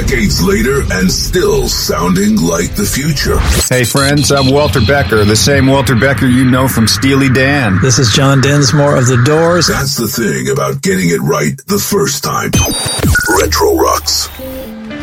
Decades later and still sounding like the future. Hey friends, I'm Walter Becker, the same Walter Becker you know from Steely Dan. This is John Densmore of The Doors. That's the thing about getting it right the first time. Retro Rocks.